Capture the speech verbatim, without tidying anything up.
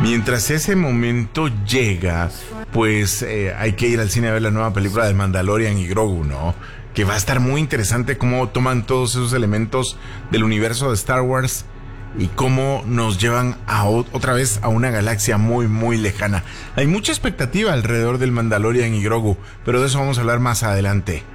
Mientras ese momento llega, pues eh, hay que ir al cine a ver la nueva película de Mandalorian y Grogu, ¿no? Que va a estar muy interesante cómo toman todos esos elementos del universo de Star Wars y cómo nos llevan a o- otra vez a una galaxia muy, muy lejana. Hay mucha expectativa alrededor del Mandalorian y Grogu, pero de eso vamos a hablar más adelante.